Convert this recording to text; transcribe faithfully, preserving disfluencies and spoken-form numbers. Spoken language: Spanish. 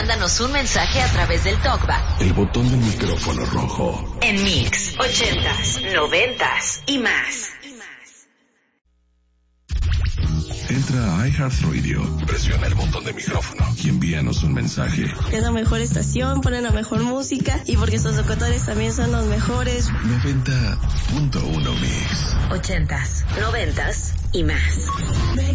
mándanos un mensaje a través del TalkBack. El botón del micrófono rojo. En Mix, ochentas, noventas y más. Entra a iHeartRadio, presiona el botón de micrófono y envíanos un mensaje. Es la mejor estación, ponen la mejor música y porque sus locutores también son los mejores. noventa punto uno Mix. Ochentas, noventas y más.